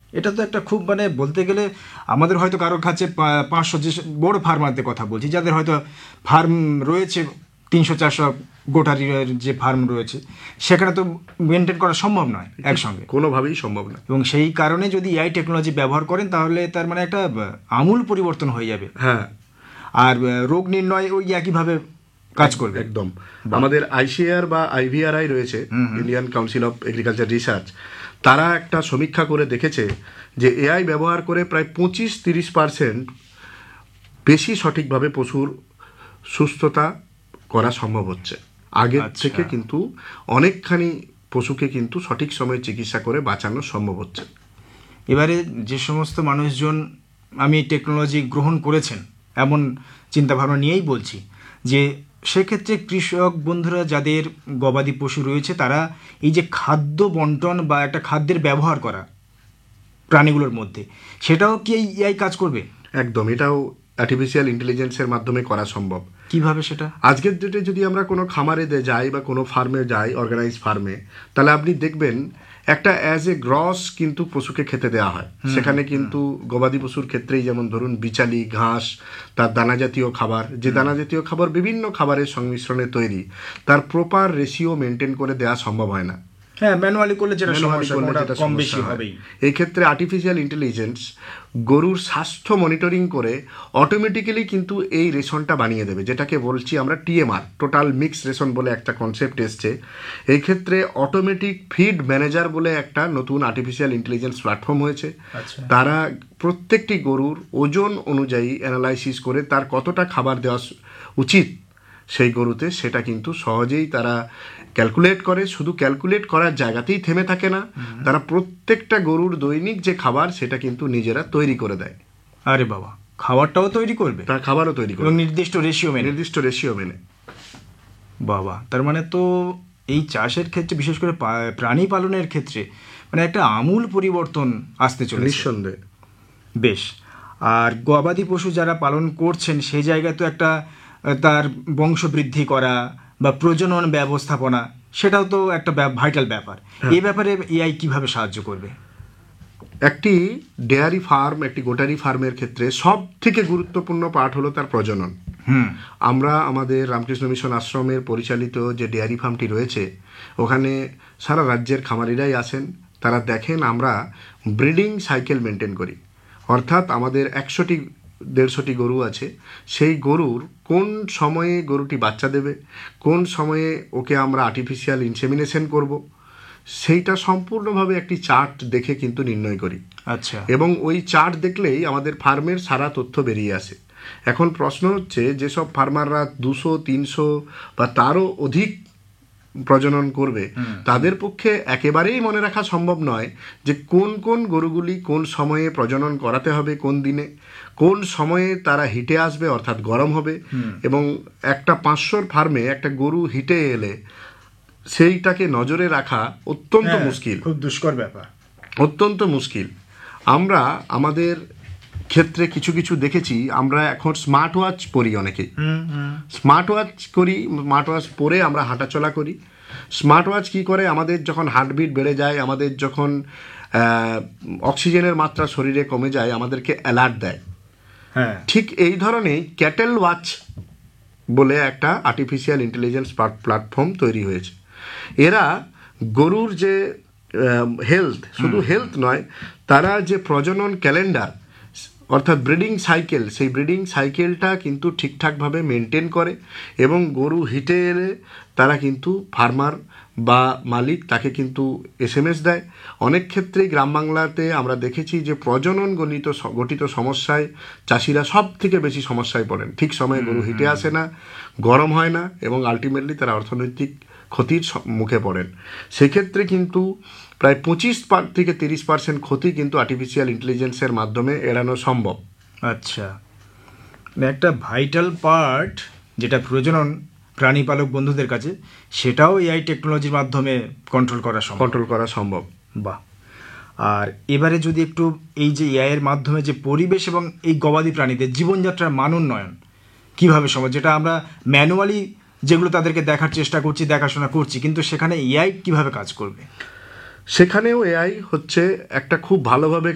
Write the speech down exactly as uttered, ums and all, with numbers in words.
এটা তো একটা খুব মানে বলতে গেলে আমাদের হয়তো কারোর কাছে পাঁচশো যে বড় ফার্মারদের কথা বলছি, যাদের হয়তো ফার্ম রয়েছে তিনশো চারশো গোটারির যে ফার্ম রয়েছে, সেখানে তো মেনটেন করা সম্ভব নয় একসঙ্গে, কোনোভাবেই সম্ভব নয়। এবং সেই কারণে যদি এআই টেকনোলজি ব্যবহার করেন তাহলে তার মানে একটা আমূল পরিবর্তন হয়ে যাবে। হ্যাঁ, আর রোগ নির্ণয় ওই একইভাবে কাজ করবে একদম। আমাদের আইসিএআর বা আইভিআরআই রয়েছে, Indian council of agriculture research, তারা একটা সমীক্ষা করে দেখেছে যে এআই ব্যবহার করে প্রায় পঁচিশ তিরিশ পার্সেন্ট বেশি সঠিকভাবে পশুর সুস্থতা করা সম্ভব হচ্ছে আগের থেকে। কিন্তু অনেকখানি পশুকে কিন্তু সঠিক সময়ে চিকিৎসা করে বাঁচানো সম্ভব হচ্ছে। এবারে যে সমস্ত মানুষজন আমি টেকনোলজি গ্রহণ করেছেন এমন চিন্তাভাবনা নিয়েই বলছি, যে সেক্ষেত্রে কৃষক বন্ধুরা যাদের গবাদি পশু রয়েছে, তারা এই যে খাদ্য বন্টন বা একটা খাদ্যের ব্যবহার করা প্রাণীগুলোর মধ্যে, সেটাও কি এই এআই কাজ করবে? একদম, এটাও আর্টিফিশিয়াল ইন্টেলিজেন্সের মাধ্যমে করা সম্ভব। কিভাবে সেটা? আজকের ডেটে যদি আমরা কোনো খামারে যাই বা কোনো ফার্মে যাই, অর্গানাইজ ফার্মে, তাহলে আপনি দেখবেন একটা অ্যাজ এ গ্রস কিন্তু পশুকে খেতে দেওয়া হয়। সেখানে কিন্তু গবাদি পশুর ক্ষেত্রেই যেমন ধরুন বিচালি, ঘাস, তার দানা জাতীয় খাবার, যে দানা জাতীয় খাবার বিভিন্ন খাবারের সংমিশ্রণে তৈরি, তার প্রপার রেশিও মেনটেন করে দেওয়া সম্ভব হয় না। হ্যাঁ, ম্যানুয়ালি করলে যেটা সমস্যা কম বেশি হবেই। এই ক্ষেত্রে আর্টিফিশিয়াল ইন্টেলিজেন্স গরুর স্বাস্থ্য মনিটরিং করে অটোমেটিক্যালি কিন্তু এই রেশনটা বানিয়ে দেবে, যেটাকে বলছি আমরা টিএমআর, টোটাল মিক্স রেশন বলে একটা কনসেপ্ট এসছে। এই ক্ষেত্রে অটোমেটিক ফিড ম্যানেজার বলে একটা নতুন আর্টিফিশিয়াল ইন্টেলিজেন্স প্ল্যাটফর্ম হয়েছে। তারা প্রত্যেকটি গরুর ওজন অনুযায়ী অ্যানালাইসিস করে তার কতটা খাবার দেওয়া উচিত সেই গরুতে, সেটা কিন্তু সহজেই তারা ক্যালকুলেট করে। শুধু ক্যালকুলেট করার জায়গাতেই থেমে থাকে না, তারা প্রত্যেকটা গরুর দৈনিক যে খাবার সেটা কিন্তু নিজেরা তৈরি করে দেয়। আরে বাবা, খাবারটাও তৈরি করবে? তার খাবারও তৈরি করবে নির্দিষ্ট রেশিও মেনে। নির্দিষ্ট রেশিও মেনে। বাবা, তার মানে তো এই চাষের ক্ষেত্রে, বিশেষ করে প্রাণী পালনের ক্ষেত্রে, মানে একটা আমূল পরিবর্তন আসতে চলেছে নিঃসন্দেহে। বেশ। আর গবাদি পশু যারা পালন করছেন সেই জায়গায় তো একটা তার বংশবৃদ্ধি করা বা প্রজনন ব্যবস্থাপনা, সেটাও তো একটা ভাইটাল ব্যাপার। এই ব্যাপারে এআই কিভাবে সাহায্য করবে? একটি ডেয়ারি ফার্ম, একটি গোটারি ফার্মের ক্ষেত্রে সব থেকে গুরুত্বপূর্ণ পার্ট হলো তার প্রজনন। আমরা আমাদের রামকৃষ্ণ মিশন আশ্রমের পরিচালিত যে ডেয়ারি ফার্মটি রয়েছে, ওখানে সারা রাজ্যের খামারিরাই আসেন। তারা দেখেন আমরা ব্রিডিং সাইকেল মেনটেন করি, অর্থাৎ আমাদের একশোটি দেড়শোটি গরু আছে, সেই গরুর কোন সময়ে গরুটি বাচ্চা দেবে, কোন সময়ে ওকে আমরা আর্টিফিশিয়াল ইনসেমিনেশন করব, সেইটা সম্পূর্ণভাবে একটি চার্ট দেখে কিন্তু নির্ণয় করি। আচ্ছা। এবং ওই চার্ট দেখলেই আমাদের ফার্মের সারা তথ্য বেরিয়ে আসে। এখন প্রশ্ন হচ্ছে, যেসব ফার্মাররা দুশো তিনশো বা তারও অধিক প্রজনন করবে, তাদের পক্ষে একেবারেই মনে রাখা সম্ভব নয় যে কোন কোন গরুগুলি কোন সময়ে প্রজনন করাতে হবে, কোন দিনে, কোন সময়ে তারা হিটে আসবে, অর্থাৎ গরম হবে। এবং একটা পাঁচশোর ফার্মে একটা গরু হিটে এলে সেইটাকে নজরে রাখা অত্যন্ত মুশকিল, খুব দুষ্কর ব্যাপার, অত্যন্ত মুশকিল। আমরা আমাদের ক্ষেত্রে কিছু কিছু দেখেছি, আমরা এখন স্মার্ট ওয়াচ পরি, অনেকেই স্মার্ট ওয়াচ করি, স্মার্ট ওয়াচ পরে আমরা হাঁটাচলা করি। স্মার্ট ওয়াচ কী করে, আমাদের যখন হার্টবিট বেড়ে যায়, আমাদের যখন অক্সিজেনের মাত্রা শরীরে কমে যায়, আমাদেরকে অ্যালার্ট দেয়। ঠিক এই ধরনের ক্যাটেল ওয়াচ বলে একটা আর্টিফিশিয়াল ইন্টেলিজেন্স প্ল্যাটফর্ম তৈরি হয়েছে। এরা গরুর যে হেলথ, শুধু হেলথ নয়, তারা যে প্রজনন ক্যালেন্ডার, অর্থাৎ ব্রিডিং সাইকেল, সেই ব্রিডিং সাইকেলটা কিন্তু ঠিকঠাকভাবে মেনটেন করে। এবং গরু হিটে এলে তারা কিন্তু ফার্মার বা মালিক তাকে কিন্তু এস এম এস দেয়। অনেক ক্ষেত্রেই গ্রাম বাংলাতে আমরা দেখেছি যে প্রজনন গণিত গঠিত সমস্যায় চাষিরা সব থেকে বেশি সমস্যায় পড়েন। ঠিক সময়ে গরু হিটে আসে না, গরম হয় না, এবং আলটিমেটলি তারা অর্থনৈতিক ক্ষতির মুখে পড়েন। সেক্ষেত্রে কিন্তু প্রায় পঁচিশ থেকে তিরিশ পার্সেন্ট ক্ষতি কিন্তু আর্টিফিশিয়াল ইন্টেলিজেন্সের মাধ্যমে এড়ানো সম্ভব। আচ্ছা, একটা ভাইটাল পার্ট যেটা প্রজনন প্রাণী পালক বন্ধুদের কাছে, সেটাও এআই টেকনোলজির মাধ্যমে কন্ট্রোল করা সম্ভব কন্ট্রোল করা সম্ভব বাহ। আর এবারে যদি একটু এই যে এআই এর মাধ্যমে যে পরিবেশ এবং এই গবাদি প্রাণীদের জীবনযাত্রার মান উন্নয়ন কীভাবে সম্ভব, যেটা আমরা ম্যানুয়ালি যেগুলো তাদেরকে দেখার চেষ্টা করছি, দেখাশোনা করছি, কিন্তু সেখানে এআই কিভাবে কাজ করবে? সেখানেও এআই হচ্ছে একটা খুব ভালোভাবে